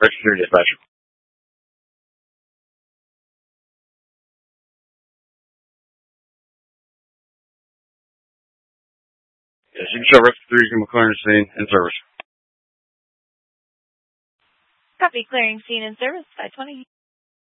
Register dispatcher. Yes, you can show Rescue 3 to McLaren scene in service. Copy, clearing scene in service, 520.